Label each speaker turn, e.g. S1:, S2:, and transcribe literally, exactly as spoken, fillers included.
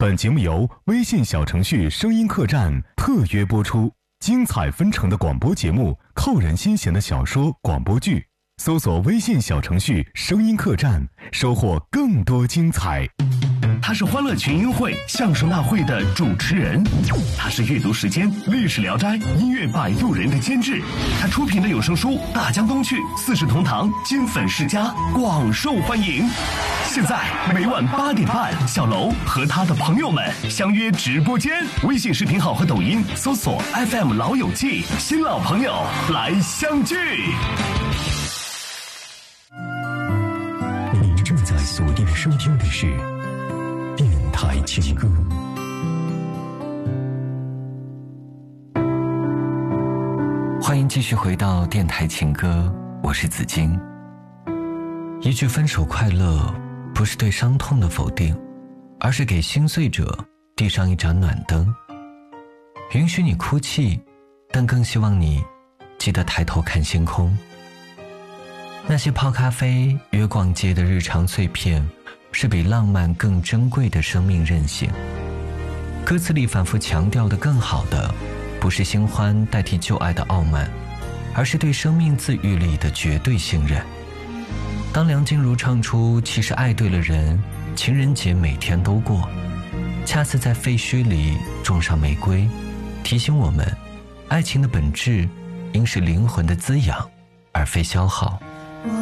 S1: 本节目由微信小程序声音客栈特约播出，精彩纷呈的广播节目，扣人心弦的小说、广播剧，搜索微信小程序声音客栈，收获更多精彩。
S2: 他是欢乐群英会相声大会的主持人，他是阅读时间历史聊斋音乐摆渡人的监制，他出品的有声书《大江东去》四世同堂金粉世家广受欢迎。现在每晚八点半，小楼和他的朋友们相约直播间，微信视频号和抖音搜索 F M 老友记，新老朋友来相聚。
S3: 您正在锁定收听的是电台情歌。
S4: 欢迎继续回到电台情歌，我是子金。一句分手快乐，不是对伤痛的否定，而是给心碎者递上一盏暖灯，允许你哭泣，但更希望你记得抬头看星空。那些泡咖啡、约逛街的日常碎片，是比浪漫更珍贵的生命韧性。歌词里反复强调的更好的，不是新欢代替旧爱的傲慢，而是对生命自愈力的绝对信任。当梁静茹唱出其实爱对了人，情人节每天都过，恰似在废墟里种上玫瑰，提醒我们爱情的本质应是灵魂的滋养而非消耗。